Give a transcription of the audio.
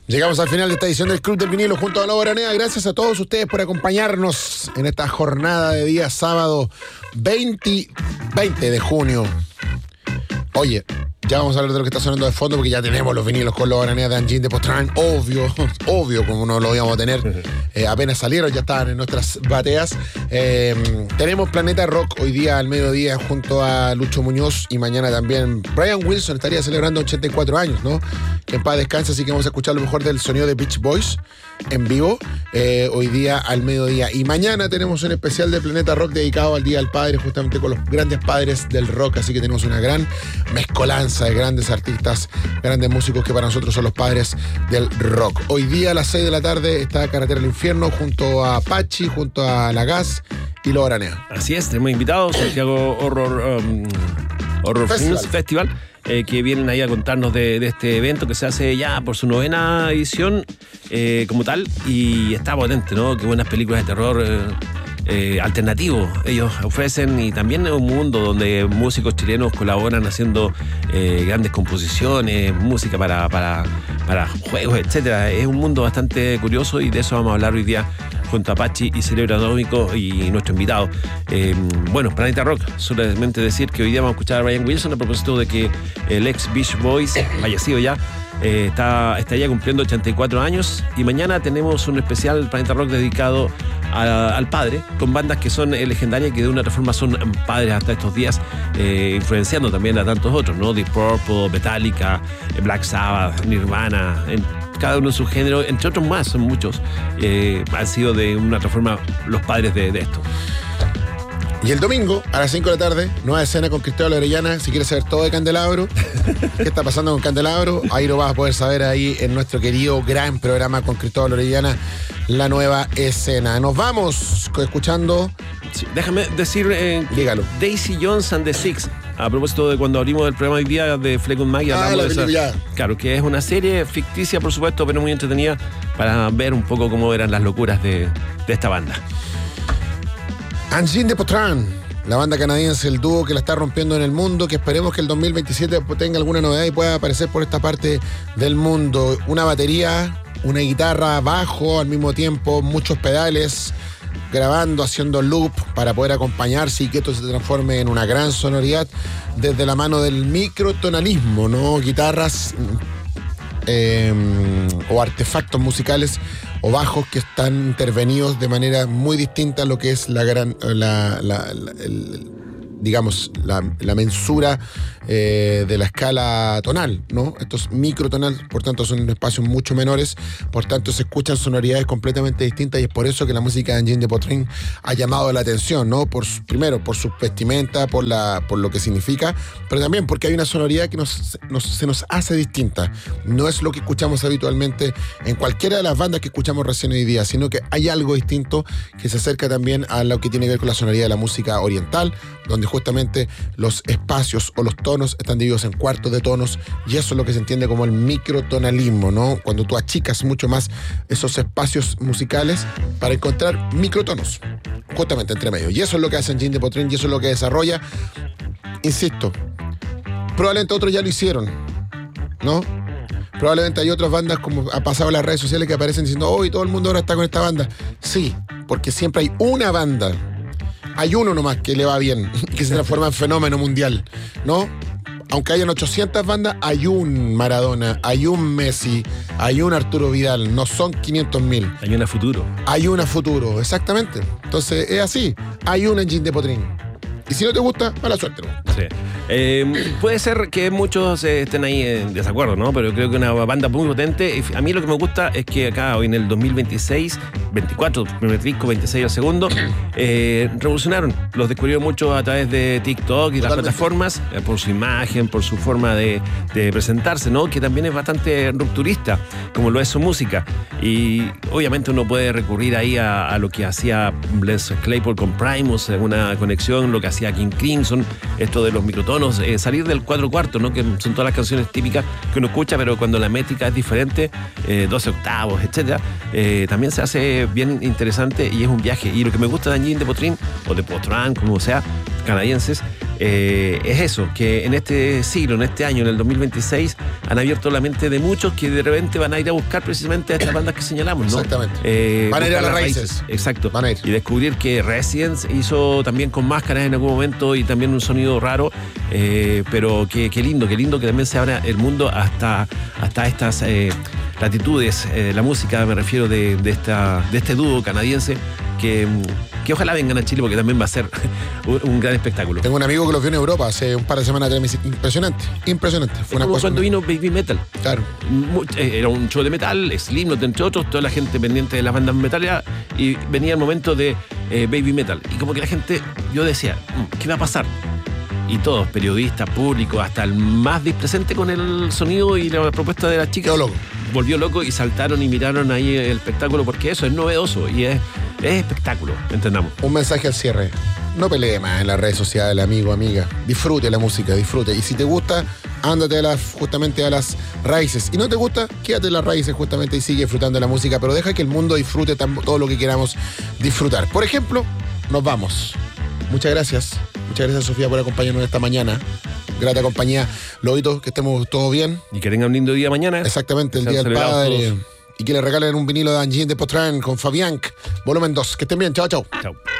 Llegamos al final de esta edición del Club del Vinilo junto a Lobo Aranea. Gracias a todos ustedes por acompañarnos en esta jornada de día sábado 20 de junio. Oye, ya vamos a hablar de lo que está sonando de fondo porque ya tenemos los vinilos con Lobo Aranea de Engine de Postrán. Obvio, como no lo íbamos a tener. Apenas salieron, ya estaban en nuestras bateas. Tenemos Planeta Rock hoy día al mediodía junto a Lucho Muñoz y mañana también Brian Wilson estaría celebrando 84 años, ¿no? Que en paz descanse, así que vamos a escuchar lo mejor del sonido de Beach Boys en vivo hoy día al mediodía. Y mañana tenemos un especial de Planeta Rock dedicado al Día del Padre, justamente con los grandes padres del rock, así que tenemos una gran mezcolanza de grandes artistas, grandes músicos que para nosotros son los padres del rock. Hoy día a las 6 de la tarde está Carretera al Infierno junto a Pachi, junto a La Gas y Lobo Aranea. Así es, tenemos invitados Santiago Horror Festival. Que vienen ahí a contarnos de este evento que se hace ya por su 9ª edición como tal, y está potente, ¿no? Qué buenas películas de terror alternativo ellos ofrecen, y también es un mundo donde músicos chilenos colaboran haciendo grandes composiciones, música para juegos, etcétera. Es un mundo bastante curioso y de eso vamos a hablar hoy día junto a Pachi y Cerebro Atómico y nuestro invitado. Bueno, Planeta Rock, solamente decir que hoy día vamos a escuchar a Brian Wilson a propósito de que el ex Beach Boys, fallecido ya, está ya cumpliendo 84 años, y mañana tenemos un especial Planeta Rock dedicado al padre, con bandas que son legendarias, que de una otra forma son padres hasta estos días, influenciando también a tantos otros, ¿no? Deep Purple, Metallica, Black Sabbath, Nirvana, cada uno en su género, entre otros más, son muchos, han sido de una otra forma los padres de esto. Y el domingo, a las 5 de la tarde, nueva escena con Cristóbal Orellana. Si quieres saber todo de Candelabro, qué está pasando con Candelabro, ahí lo vas a poder saber ahí en nuestro querido gran programa con Cristóbal Orellana, la nueva escena. Nos vamos escuchando... Sí, déjame decir, dígalo. Daisy Jones and the Six, a propósito de cuando abrimos el programa hoy día de Fleetwood Mac. Claro, que es una serie ficticia, por supuesto, pero muy entretenida para ver un poco cómo eran las locuras de esta banda. Engine de Postrán, la banda canadiense, el dúo que la está rompiendo en el mundo, que esperemos que el 2027 tenga alguna novedad y pueda aparecer por esta parte del mundo. Una batería, una guitarra, bajo al mismo tiempo, muchos pedales, grabando, haciendo loop para poder acompañarse y que esto se transforme en una gran sonoridad desde la mano del microtonalismo, ¿no? Guitarras o artefactos musicales o bajos que están intervenidos de manera muy distinta a lo que es la mensura de la escala tonal, ¿no? Estos microtonal, por tanto, son espacios mucho menores, por tanto se escuchan sonoridades completamente distintas, y es por eso que la música de Engine de Postrán ha llamado la atención, ¿no? Primero, por su vestimenta, por lo que significa, pero también porque hay una sonoridad que se nos hace distinta. No es lo que escuchamos habitualmente en cualquiera de las bandas que escuchamos recién hoy día, sino que hay algo distinto que se acerca también a lo que tiene que ver con la sonoridad de la música oriental, donde justamente los espacios o los tonos están divididos en cuartos de tonos, y eso es lo que se entiende como el microtonalismo, ¿no? Cuando tú achicas mucho más esos espacios musicales para encontrar microtonos, justamente entre medio. Y eso es lo que hace Engine de Postrán, y eso es lo que desarrolla. Insisto, probablemente otros ya lo hicieron, ¿no? Probablemente hay otras bandas, como ha pasado en las redes sociales, que aparecen diciendo, oh, y todo el mundo ahora está con esta banda. Sí, porque siempre hay una banda. Hay uno nomás que le va bien, que se transforma en fenómeno mundial, ¿no? Aunque hayan 800 bandas, hay un Maradona, hay un Messi, hay un Arturo Vidal, no son 500.000. Hay una futuro. Hay una futuro, exactamente. Entonces es así, hay un Engine de Potrán. Y si no te gusta, mala suerte, ¿no? Sí. Puede ser que muchos estén ahí en desacuerdo, ¿no? Pero creo que una banda muy potente. A mí lo que me gusta es que acá, hoy en el 2026, 24, primer disco, 26 el segundo, revolucionaron. Los descubrieron mucho a través de TikTok y las plataformas, por su imagen, por su forma de presentarse, ¿no? Que también es bastante rupturista, como lo es su música. Y obviamente uno puede recurrir ahí a lo que hacía Les Claypool con Primus, una conexión, lo que hacía King Crimson, esto de los microtonos, salir del 4/4, ¿no? Que son todas las canciones típicas que uno escucha, pero cuando la métrica es diferente, 12 octavos, etcétera, también se hace bien interesante y es un viaje. Y lo que me gusta de Engine de Potrán, o de Potrán, como sea, canadienses, es eso, que en este siglo, en este año, en el 2026, han abierto la mente de muchos que de repente van a ir a buscar precisamente a estas bandas que señalamos, ¿no? Exactamente. Van a ir a las raíces. Exacto. Van a ir. Y descubrir que Residence hizo también con máscaras en algún momento y también un sonido raro, pero qué lindo que también se abra el mundo hasta estas latitudes. La música, me refiero, de este dúo canadiense que ojalá vengan a Chile porque también va a ser un gran espectáculo. Tengo un amigo que los vio en Europa hace un par de semanas atrás. Impresionante. Fue una cosa. Cuando vino Baby Metal. Claro. Era un show de metal, Slipknot entre otros, toda la gente pendiente de las bandas metaleras, y venía el momento de Baby Metal. Y como que la gente, yo decía, ¿qué va a pasar? Y todos, periodistas, públicos, hasta el más dispresente con el sonido y la propuesta de las chicas, volvió loco y saltaron y miraron ahí el espectáculo, porque eso es novedoso y es espectáculo, entendamos. Un mensaje al cierre: no pelee más en las redes sociales, amigo, amiga. Disfrute la música, disfrute. Y si te gusta, ándate justamente a las raíces. Y no te gusta, quédate en las raíces justamente y sigue disfrutando de la música, pero deja que el mundo disfrute todo lo que queramos disfrutar. Por ejemplo, nos vamos. Muchas gracias, Sofía, por acompañarnos esta mañana. Grata compañía. Lobito, que estemos todos bien. Y que tengan un lindo día mañana. Exactamente, el Día del Padre. Y que le regalen un vinilo de Engine de Potrain con Fabián, volumen 2. Que estén bien, chao. Chao.